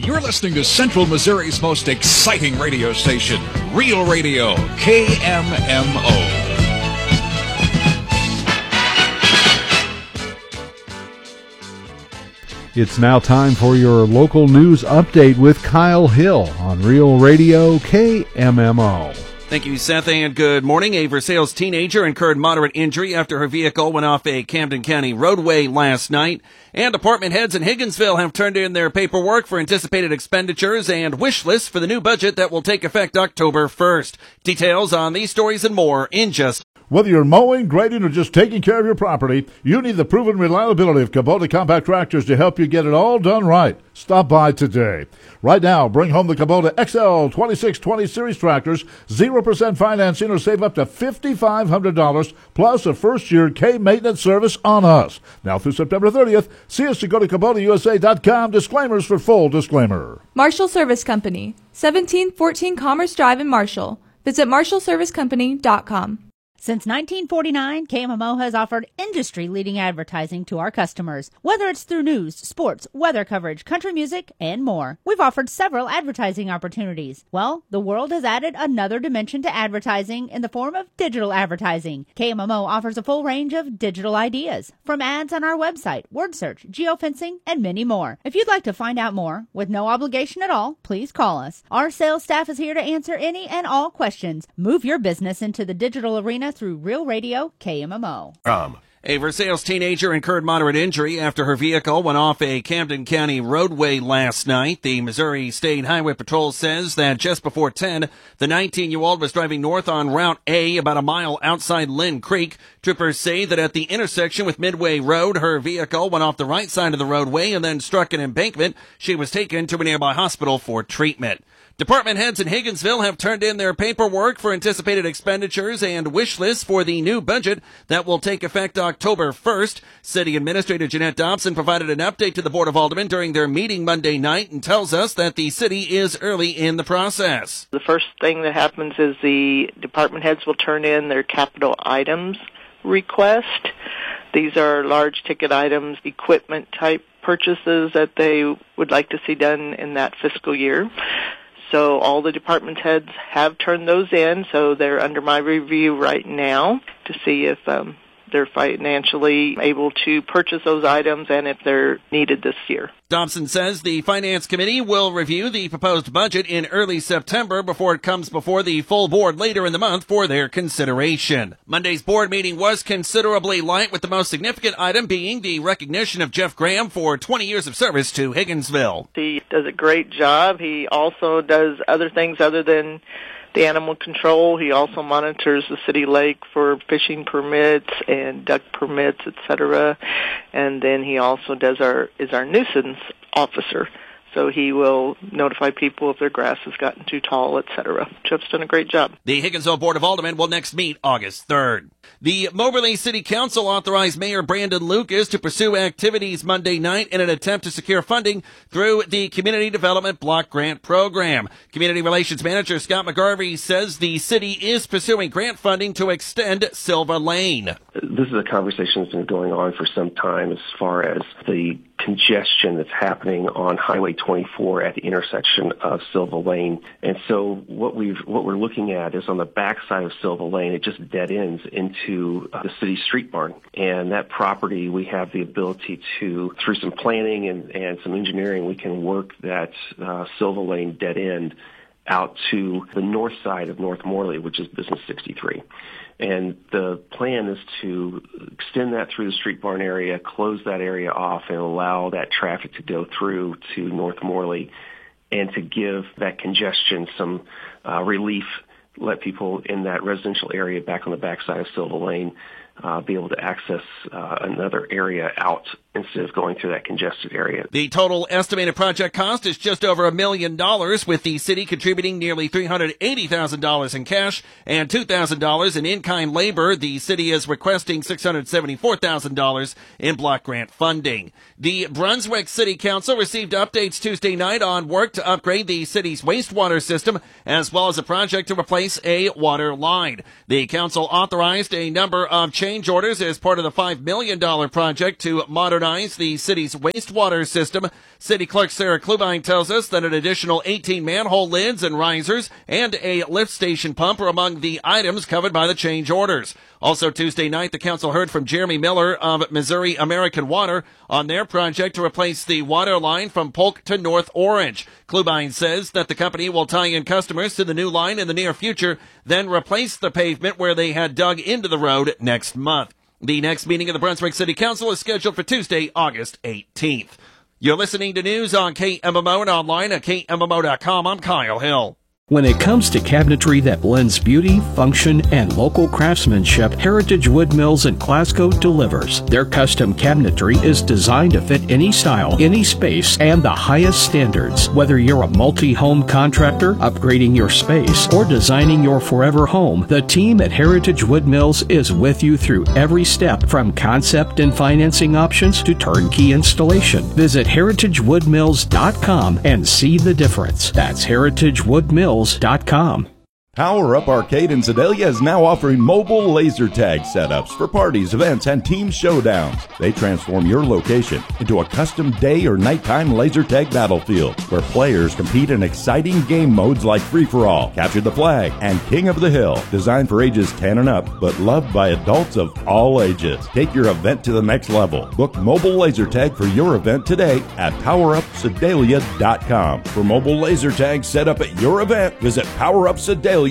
You're listening to Central Missouri's most exciting radio station, Real Radio, KMMO. It's now time for your local news update with Kyle Hill on Real Radio KMMO. Thank you, Seth, and good morning. A Versailles teenager incurred moderate injury after her vehicle went off a Camden County roadway last night. And department heads in Higginsville have turned in their paperwork for anticipated expenditures and wish lists for the new budget that will take effect October 1st. Details on these stories and more in just Whether you're mowing, grading, or just taking care of your property, you need the proven reliability of Kubota compact tractors to help you get it all done right. Stop by today. Right now, bring home the Kubota XL 2620 Series tractors, 0% financing, or save up to $5,500, plus a first-year K-maintenance service on us. Now through September 30th, see us to go to KubotaUSA.com. Disclaimers for full disclaimer. Marshall Service Company, 1714 Commerce Drive in Marshall. Visit marshallservicecompany.com. Since 1949, KMMO has offered industry-leading advertising to our customers, whether it's through news, sports, weather coverage, country music, and more. We've offered several advertising opportunities. Well, the world has added another dimension to advertising in the form of digital advertising. KMMO offers a full range of digital ideas, from ads on our website, word search, geofencing, and many more. If you'd like to find out more, with no obligation at all, please call us. Our sales staff is here to answer any and all questions. Move your business into the digital arena through Real Radio KMMO. A Versailles teenager incurred moderate injury after her vehicle went off a Camden County roadway last night. The Missouri State Highway Patrol says that just before 10, the 19-year-old was driving north on Route A about a mile outside Lynn Creek. Troopers say that at the intersection with Midway Road, her vehicle went off the right side of the roadway and then struck an embankment. She was taken to a nearby hospital for treatment. Department heads in Higginsville have turned in their paperwork for anticipated expenditures and wish lists for the new budget that will take effect October 1st. City Administrator Jeanette Dobson provided an update to the Board of Aldermen during their meeting Monday night and tells us that the city is early in the process. The first thing that happens is the department heads will turn in their capital items request. These are large ticket items, equipment type purchases that they would like to see done in that fiscal year. So all the department heads have turned those in, so they're under my review right now to see if they're financially able to purchase those items and if they're needed this year. Dobson says the Finance Committee will review the proposed budget in early September before it comes before the full board later in the month for their consideration. Monday's board meeting was considerably light, with the most significant item being the recognition of Jeff Graham for 20 years of service to Higginsville. He does a great job. He also does other things other than the animal control. He also monitors the city lake for fishing permits and duck permits, etc. And then he also is our nuisance officer. So he will notify people if their grass has gotten too tall, etc. Jeff's done a great job. The Higginsville Board of Aldermen will next meet August 3rd. The Moberly City Council authorized Mayor Brandon Lucas to pursue activities Monday night in an attempt to secure funding through the Community Development Block Grant Program. Community Relations Manager Scott McGarvey says the city is pursuing grant funding to extend Silva Lane. This is a conversation that's been going on for some time as far as the congestion that's happening on Highway 24 at the intersection of Silva Lane. And so what we're looking at is on the backside of Silva Lane, it just dead ends into the city street barn. And that property, we have the ability to, through some planning and some engineering, we can work that Silva Lane dead end out to the north side of North Morley, which is Business 63. And the plan is to extend that through the street barn area, close that area off, and allow that traffic to go through to North Morley, and to give that congestion some relief, let people in that residential area back on the backside of Silva Lane be able to access another area out instead of going through that congested area. The total estimated project cost is just over $1 million, with the city contributing nearly $380,000 in cash and $2,000 in in-kind labor. The city is requesting $674,000 in block grant funding. The Brunswick City Council received updates Tuesday night on work to upgrade the city's wastewater system, as well as a project to replace a water line. The council authorized a number of change orders as part of the $5 million project to modernize modernize the city's wastewater system. City Clerk Sarah Klubine tells us that an additional 18 manhole lids and risers and a lift station pump are among the items covered by the change orders. Also Tuesday night, the council heard from Jeremy Miller of Missouri American Water on their project to replace the water line from Polk to North Orange. Klubine says that the company will tie in customers to the new line in the near future, then replace the pavement where they had dug into the road next month. The next meeting of the Brunswick City Council is scheduled for Tuesday, August 18th. You're listening to news on KMMO and online at KMMO.com. I'm Kyle Hill. When it comes to cabinetry that blends beauty, function, and local craftsmanship, Heritage Wood Mills in Glasgow delivers. Their custom cabinetry is designed to fit any style, any space, and the highest standards. Whether you're a multi-home contractor, upgrading your space, or designing your forever home, the team at Heritage Wood Mills is with you through every step, from concept and financing options to turnkey installation. Visit heritagewoodmills.com and see the difference. That's heritagewoodmills.com. Power Up Arcade in Sedalia is now offering mobile laser tag setups for parties, events, and team showdowns. They transform your location into a custom day or nighttime laser tag battlefield where players compete in exciting game modes like Free-for-All, Capture the Flag, and King of the Hill. Designed for ages 10 and up, but loved by adults of all ages. Take your event to the next level. Book mobile laser tag for your event today at PowerUpSedalia.com. For mobile laser tags set up at your event, visit PowerUpSedalia.com.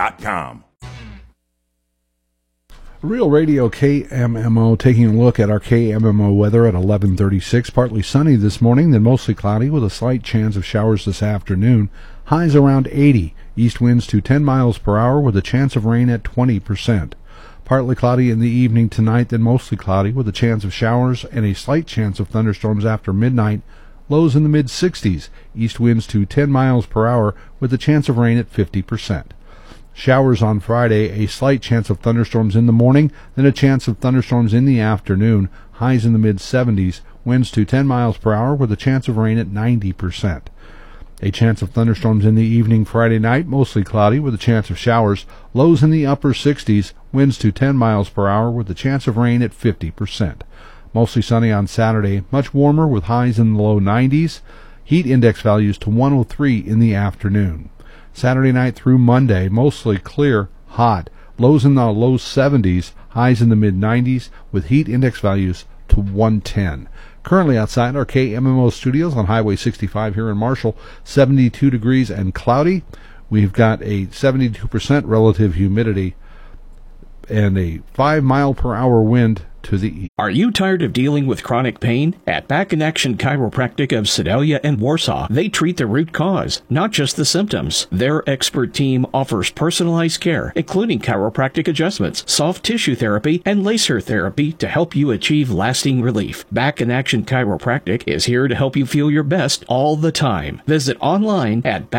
Real Radio KMMO, taking a look at our KMMO weather at 11:36. Partly sunny this morning, then mostly cloudy with a slight chance of showers this afternoon. Highs around 80. East winds to 10 miles per hour with a chance of rain at 20%. Partly cloudy in the evening tonight, then mostly cloudy with a chance of showers and a slight chance of thunderstorms after midnight. Lows in the mid-60s. East winds to 10 miles per hour with a chance of rain at 50%. Showers on Friday, a slight chance of thunderstorms in the morning, then a chance of thunderstorms in the afternoon. Highs in the mid-70s. Winds to 10 miles per hour with a chance of rain at 90%. A chance of thunderstorms in the evening Friday night, mostly cloudy with a chance of showers. Lows in the upper 60s. Winds to 10 miles per hour with a chance of rain at 50%. Mostly sunny on Saturday, much warmer with highs in the low 90s. Heat index values to 103 in the afternoon. Saturday night through Monday, mostly clear, hot. Lows in the low 70s, highs in the mid-90s, with heat index values to 110. Currently outside our KMMO studios on Highway 65 here in Marshall, 72 degrees and cloudy. We've got a 72% relative humidity and a 5-mile-per-hour wind to the east. Are you tired of dealing with chronic pain? At Back in Action Chiropractic of Sedalia and Warsaw, they treat the root cause, not just the symptoms. Their expert team offers personalized care, including chiropractic adjustments, soft tissue therapy, and laser therapy to help you achieve lasting relief. Back in Action Chiropractic is here to help you feel your best all the time. Visit online at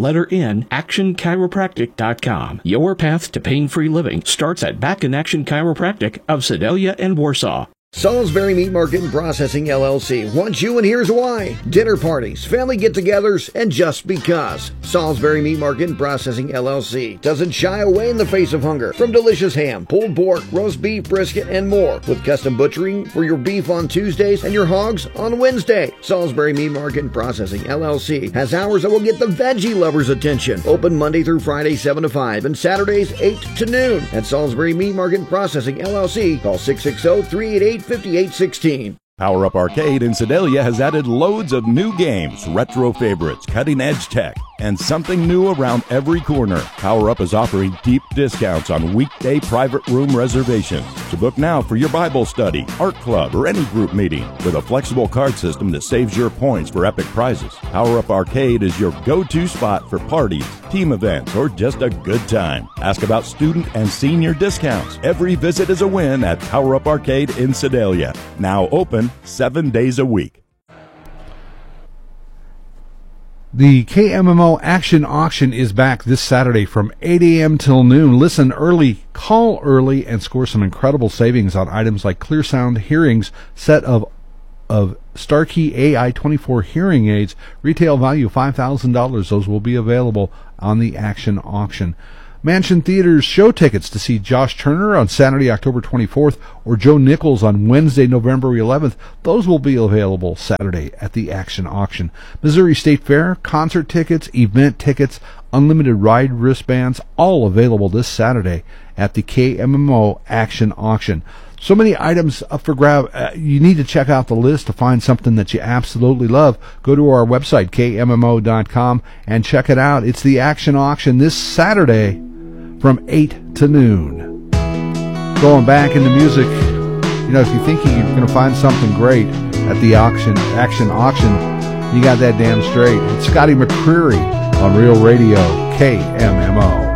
actionchiropractic.com. Your path to pain-free living starts at Back in Action Chiropractic of Sedalia and Warsaw. Salisbury Meat Market and Processing LLC wants you, and here's why. Dinner parties, family get-togethers, and just because. Salisbury Meat Market and Processing LLC doesn't shy away in the face of hunger from delicious ham, pulled pork, roast beef, brisket, and more, with custom butchering for your beef on Tuesdays and your hogs on Wednesday. Salisbury Meat Market and Processing LLC has hours that will get the veggie lovers' attention. Open Monday through Friday 7 to 5 and Saturdays 8 to noon. At Salisbury Meat Market and Processing LLC, call 660-388-5816. Power Up Arcade in Sedalia has added loads of new games, retro favorites, cutting-edge tech, and something new around every corner. Power Up is offering deep discounts on weekday private room reservations. So book now for your Bible study, art club, or any group meeting with a flexible card system that saves your points for epic prizes. Power Up Arcade is your go-to spot for parties, team events, or just a good time. Ask about student and senior discounts. Every visit is a win at Power Up Arcade in Sedalia. Now open 7 days a week. The KMMO Action Auction is back this Saturday from 8 a.m. till noon. Listen early, call early, and score some incredible savings on items like Clear Sound Hearings, set of Starkey AI 24 hearing aids, retail value $5,000. Those will be available on the Action Auction. Mansion Theater's show tickets to see Josh Turner on Saturday, October 24th, or Joe Nichols on Wednesday, November 11th. Those will be available Saturday at the Action Auction. Missouri State Fair, concert tickets, event tickets, unlimited ride wristbands, all available this Saturday at the KMMO Action Auction. So many items up for grab. You need to check out the list to find something that you absolutely love. Go to our website, KMMO.com, and check it out. It's the Action Auction this Saturday from 8 to noon. Going back into music, if you think you're going to find something great at the Action Auction, you got that damn straight. It's Scotty McCreery on Real Radio, KMMO.